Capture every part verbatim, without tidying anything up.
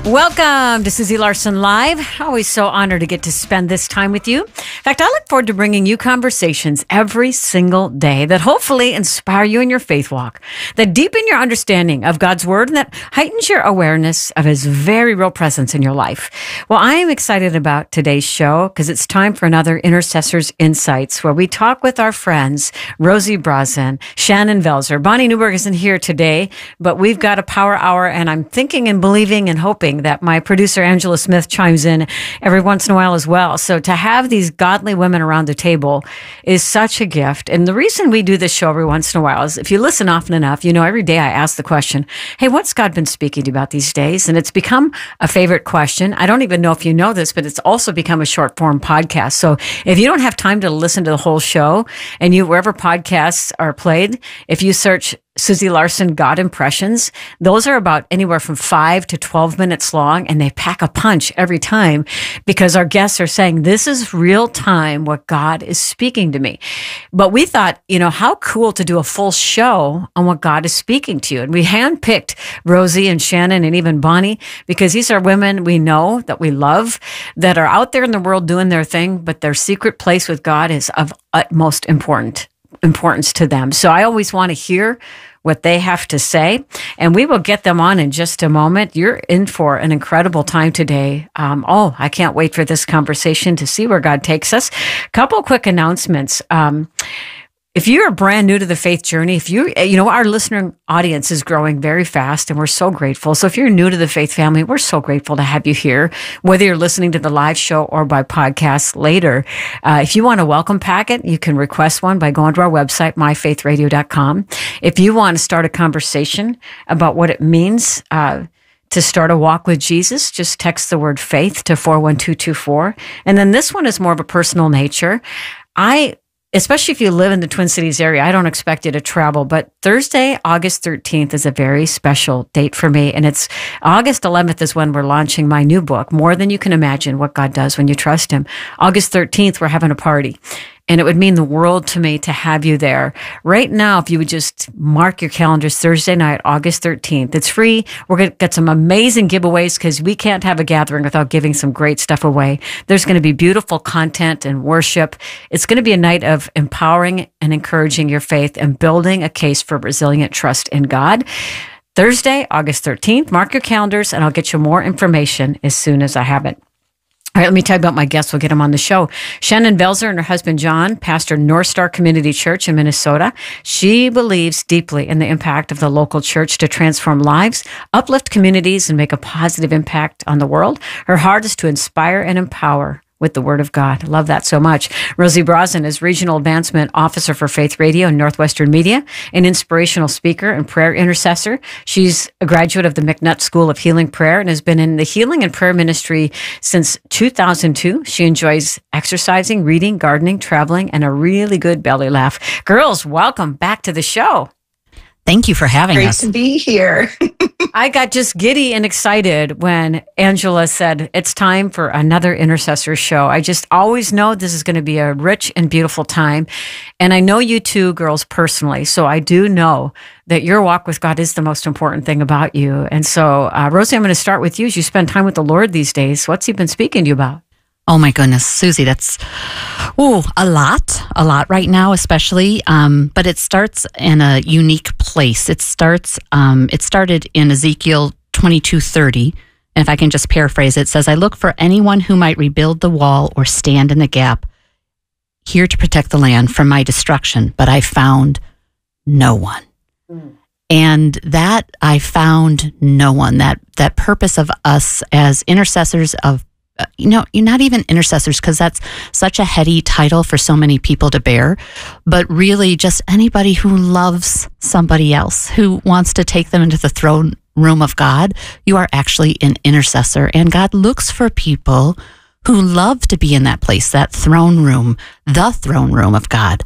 Welcome to Susie Larson Live. Always so honored to get to spend this time with you. In fact, I look forward to bringing you conversations every single day that hopefully inspire you in your faith walk, that deepen your understanding of God's Word, and that heightens your awareness of His very real presence in your life. Well, I am excited about today's show because it's time for another Intercessors Insights, where we talk with our friends, Rosie Brosnan, Shannon Velzer. Bonnie Newberg isn't here today, but we've got a power hour, and I'm thinking and believing and hoping that my producer Angela Smith chimes in every once in a while as well. So to have these godly women around the table is such a gift. And the reason we do this show every once in a while is if you listen often enough, you know, every day I ask the question, hey, what's God been speaking to you about these days? And it's become a favorite question. I don't even know if you know this, but it's also become a short form podcast. So if you don't have time to listen to the whole show, and you, wherever podcasts are played, if you search Susie Larson God Impressions, those are about anywhere from five to twelve minutes long, and they pack a punch every time because our guests are saying, this is real time what God is speaking to me. But we thought, you know, how cool to do a full show on what God is speaking to you. And we handpicked Rosie and Shannon and even Bonnie because these are women we know that we love that are out there in the world doing their thing, but their secret place with God is of utmost important. importance to them. So I always want to hear what they have to say, and we will get them on in just a moment. You're in for an incredible time today. Um, oh, I can't wait for this conversation to see where God takes us. Couple quick announcements. Um, If you're brand new to the faith journey, if you, you know, our listener audience is growing very fast and we're so grateful. So if you're new to the faith family, we're so grateful to have you here, whether you're listening to the live show or by podcast later. Uh, if you want a welcome packet, you can request one by going to our website, my faith radio dot com. If you want to start a conversation about what it means, uh, to start a walk with Jesus, just text the word faith to four one two two four. And then this one is more of a personal nature. I, Especially if you live in the Twin Cities area, I don't expect you to travel, but Thursday, August thirteenth is a very special date for me. And it's August eleventh is when we're launching my new book, More Than You Can Imagine, What God Does When You Trust Him. August thirteenth, we're having a party. And it would mean the world to me to have you there. Right now, if you would just mark your calendars, Thursday night, August thirteenth. It's free. We're going to get some amazing giveaways because we can't have a gathering without giving some great stuff away. There's going to be beautiful content and worship. It's going to be a night of empowering and encouraging your faith and building a case for resilient trust in God. Thursday, August thirteenth. Mark your calendars, and I'll get you more information as soon as I have it. All right, let me tell you about my guests. We'll get them on the show. Shannon Velzer and her husband, John, pastor North Star Community Church in Minnesota. She believes deeply in the impact of the local church to transform lives, uplift communities, and make a positive impact on the world. Her heart is to inspire and empower with the Word of God. I love that so much. Rosie Brosnan is Regional Advancement Officer for Faith Radio and Northwestern Media, an inspirational speaker and prayer intercessor. She's a graduate of the McNutt School of Healing Prayer and has been in the healing and prayer ministry since two thousand two. She enjoys exercising, reading, gardening, traveling, and a really good belly laugh. Girls, welcome back to the show. Thank you for having Great us. Great to be here. I got just giddy and excited when Angela said, it's time for another Intercessor show. I just always know this is going to be a rich and beautiful time. And I know you two girls personally, so I do know that your walk with God is the most important thing about you. And so, uh, Rosie, I'm going to start with you. As you spend time with the Lord these days, what's He been speaking to you about? Oh my goodness, Susie, that's ooh, a lot, a lot right now, especially. Um, but it starts in a unique place. It starts. Um, it started in Ezekiel twenty-two thirty, and if I can just paraphrase it, it says, "I look for anyone who might rebuild the wall or stand in the gap, here to protect the land from my destruction, but I found no one." Mm. And that I found no one. That that purpose of us as intercessors of You know, you're not even intercessors because that's such a heady title for so many people to bear, but really just anybody who loves somebody else, who wants to take them into the throne room of God. You are actually an intercessor, and God looks for people who love to be in that place, that throne room, the throne room of God.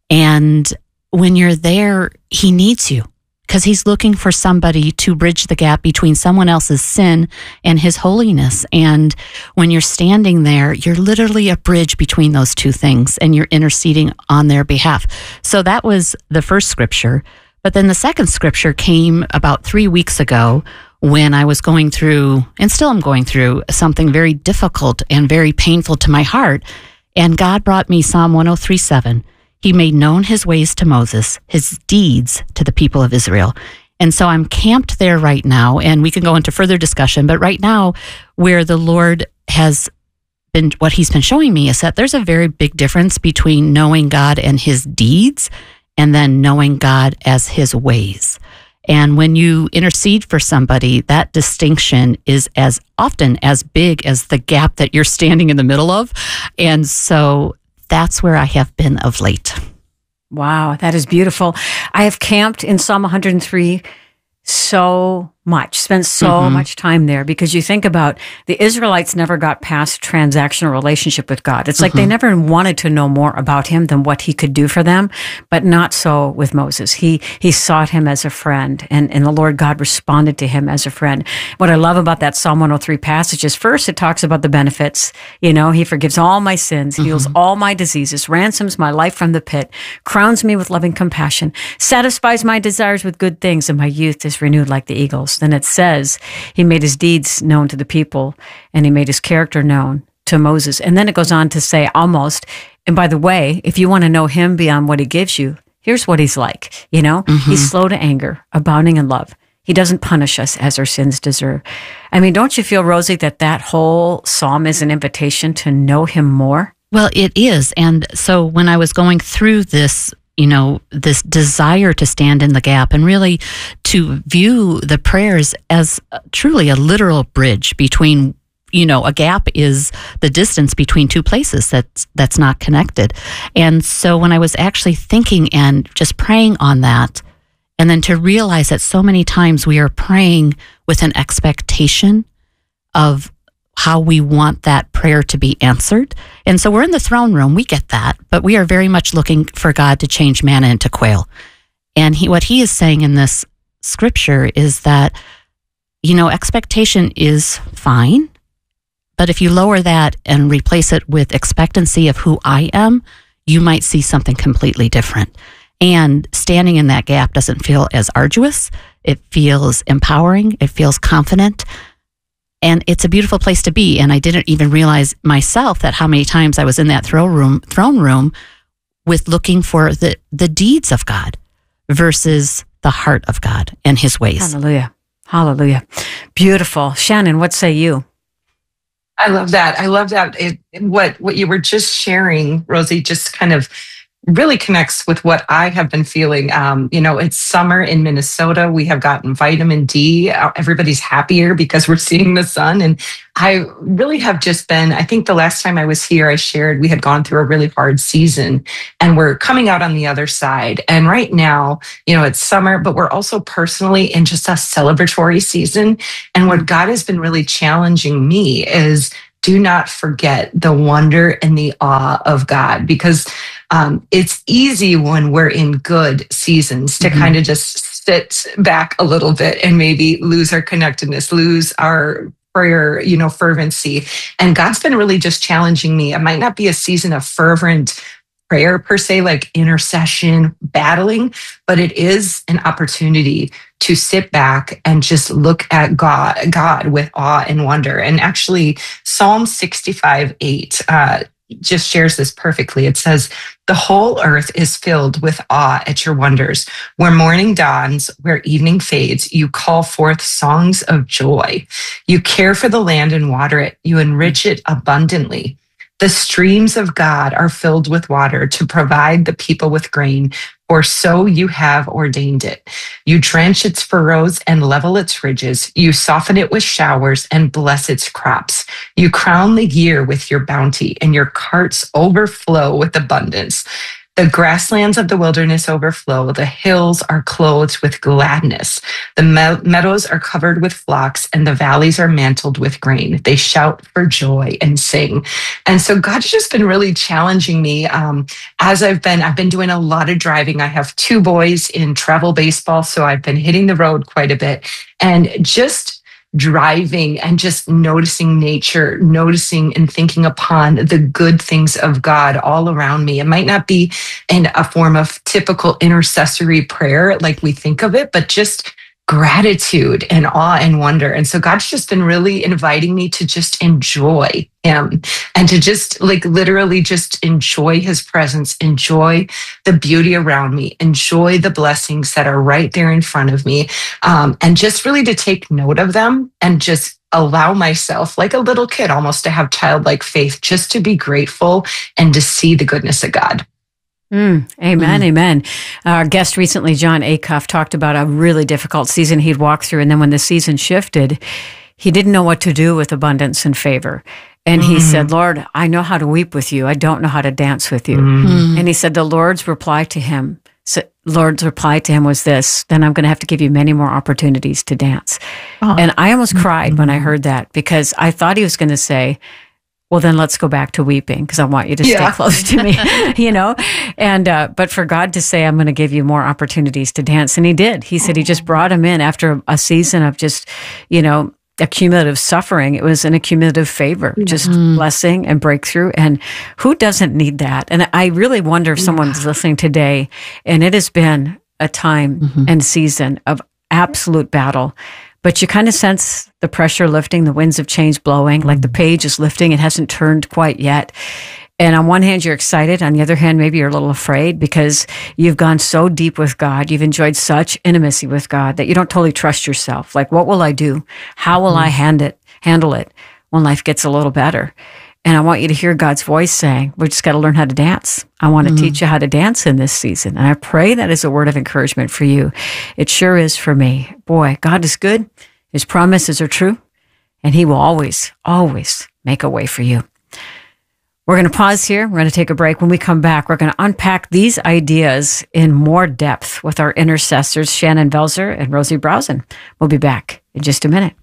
And when you're there, He needs you. Because He's looking for somebody to bridge the gap between someone else's sin and His holiness. And when you're standing there, you're literally a bridge between those two things, and you're interceding on their behalf. So that was the first scripture. But then the second scripture came about three weeks ago when I was going through, and still am going through, something very difficult and very painful to my heart. And God brought me Psalm one oh three seven. He made known his ways to Moses, his deeds to the people of Israel. And so I'm camped there right now, and we can go into further discussion. But right now, where the Lord has been, what he's been showing me is that there's a very big difference between knowing God and his deeds and then knowing God as his ways. And when you intercede for somebody, that distinction is as often as big as the gap that you're standing in the middle of. And so that's where I have been of late. Wow, that is beautiful. I have camped in Psalm one hundred three so much, spent so mm-hmm. much time there, because you think about the Israelites never got past transactional relationship with God. It's like mm-hmm. they never wanted to know more about him than what he could do for them, but not so with Moses. He he sought him as a friend, and, and the Lord God responded to him as a friend. What I love about that Psalm one oh three passage is, first, it talks about the benefits. You know, he forgives all my sins, mm-hmm. heals all my diseases, ransoms my life from the pit, crowns me with loving compassion, satisfies my desires with good things, and my youth is renewed like the eagles. Then it says he made his deeds known to the people, and he made his character known to Moses. And then it goes on to say, almost, and by the way, if you want to know him beyond what he gives you, here's what he's like. You know, mm-hmm. he's slow to anger, abounding in love. He doesn't punish us as our sins deserve. I mean, don't you feel, Rosie, that that whole psalm is an invitation to know him more? Well, it is. And so when I was going through this, you know, this desire to stand in the gap and really to view the prayers as truly a literal bridge between, you know, a gap is the distance between two places that's, that's not connected. And so when I was actually thinking and just praying on that, and then to realize that so many times we are praying with an expectation of how we want that prayer to be answered. And so we're in the throne room, we get that, but we are very much looking for God to change manna into quail. And he, what he is saying in this scripture is that, you know, expectation is fine, but if you lower that and replace it with expectancy of who I am, you might see something completely different. And standing in that gap doesn't feel as arduous. It feels empowering. It feels confident. And it's a beautiful place to be. And I didn't even realize myself that how many times I was in that throne room, throne room with looking for the, the deeds of God versus the heart of God and his ways. Hallelujah. Hallelujah. Beautiful. Shannon, what say you? I love that. I love that. It, what, what you were just sharing, Rosie, just kind of really connects with what I have been feeling. Um, you know, it's summer in Minnesota. We have gotten vitamin D. Everybody's happier because we're seeing the sun. And I really have just been, I think the last time I was here, I shared we had gone through a really hard season and we're coming out on the other side. And right now, you know, it's summer, but we're also personally in just a celebratory season. And what God has been really challenging me is, do not forget the wonder and the awe of God, because um, it's easy when we're in good seasons to mm-hmm. kind of just sit back a little bit and maybe lose our connectedness, lose our prayer, you know, fervency. And God's been really just challenging me. It might not be a season of fervent prayer per se, like intercession, battling, but it is an opportunity to sit back and just look at God, God with awe and wonder. And actually, Psalm sixty-five eight uh, just shares this perfectly. It says, "The whole earth is filled with awe at your wonders. Where morning dawns, where evening fades, you call forth songs of joy. You care for the land and water it. You enrich it abundantly. The streams of God are filled with water to provide the people with grain, for so you have ordained it. You drench its furrows and level its ridges. You soften it with showers and bless its crops. You crown the year with your bounty, and your carts overflow with abundance. The grasslands of the wilderness overflow. The hills are clothed with gladness. The me- meadows are covered with flocks, and the valleys are mantled with grain. They shout for joy and sing." And so God's just been really challenging me um, as I've been, I've been doing a lot of driving. I have two boys in travel baseball, so I've been hitting the road quite a bit. And just driving and just noticing nature, noticing and thinking upon the good things of God all around me. It might not be in a form of typical intercessory prayer like we think of it, but just gratitude and awe and wonder. And so God's just been really inviting me to just enjoy him and to just like literally just enjoy his presence, enjoy the beauty around me, enjoy the blessings that are right there in front of me, um, and just really to take note of them and just allow myself, like a little kid almost, to have childlike faith, just to be grateful and to see the goodness of God. Mm, amen, mm. amen. Our guest recently, John Acuff, talked about a really difficult season he'd walked through. And then when the season shifted, he didn't know what to do with abundance and favor. And mm. he said, Lord, I know how to weep with you. I don't know how to dance with you. Mm. And he said the Lord's reply to him, so Lord's reply to him was this, then I'm going to have to give you many more opportunities to dance. Oh. And I almost cried mm-hmm. when I heard that, because I thought he was going to say, well, then let's go back to weeping, because I want you to yeah. stay close to me, you know? And, uh, but for God to say, I'm going to give you more opportunities to dance. And he did. He said he just brought him in after a season of just, you know, accumulative suffering. It was an accumulative favor, yeah. just mm. blessing and breakthrough. And who doesn't need that? And I really wonder if someone's yeah. listening today, and it has been a time mm-hmm. and season of absolute battle, but you kind of sense the pressure lifting, the winds of change blowing, like the page is lifting. It hasn't turned quite yet. And on one hand, you're excited. On the other hand, maybe you're a little afraid, because you've gone so deep with God. You've enjoyed such intimacy with God that you don't totally trust yourself. Like, what will I do? How will I hand it, handle it when life gets a little better? And I want you to hear God's voice saying, we just got to learn how to dance. I want to mm-hmm. teach you how to dance in this season. And I pray that is a word of encouragement for you. It sure is for me. Boy, God is good. His promises are true. And he will always, always make a way for you. We're going to pause here. We're going to take a break. When we come back, we're going to unpack these ideas in more depth with our intercessors, Shannon Velzer and Rosie Browson. We'll be back in just a minute.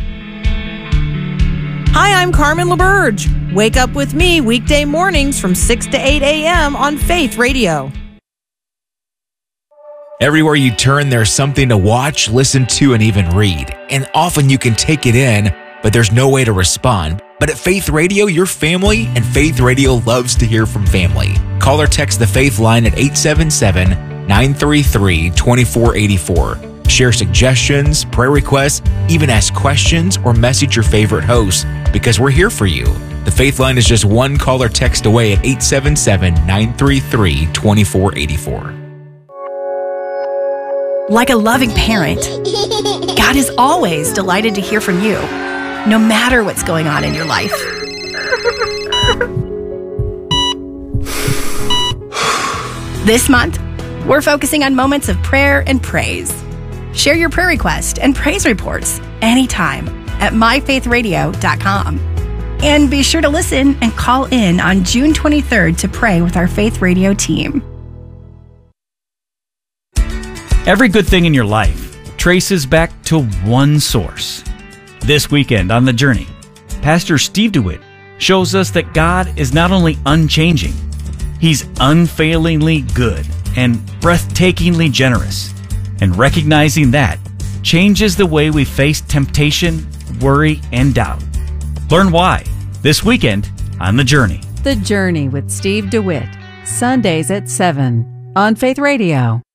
Hi, I'm Carmen LaBerge. Wake up with me weekday mornings from six to eight a.m. on Faith Radio. Everywhere you turn, there's something to watch, listen to, and even read. And often you can take it in, but there's no way to respond. But at Faith Radio, your family, and Faith Radio loves to hear from family. Call or text the Faith line at eight seven seven, nine three three, two four eight four. Share suggestions, prayer requests, even ask questions or message your favorite host, because we're here for you. The Faith line is just one call or text away at eight seven seven, nine three three, two four eight four. Like a loving parent, God is always delighted to hear from you, no matter what's going on in your life. This month, we're focusing on moments of prayer and praise. Share your prayer request and praise reports anytime at my faith radio dot com. And be sure to listen and call in on June twenty-third to pray with our Faith Radio team. Every good thing in your life traces back to one source. This weekend on The Journey, Pastor Steve DeWitt shows us that God is not only unchanging, He's unfailingly good and breathtakingly generous. And recognizing that changes the way we face temptation, worry, and doubt. Learn why this weekend on The Journey. The Journey with Steve DeWitt, Sundays at seven on Faith Radio.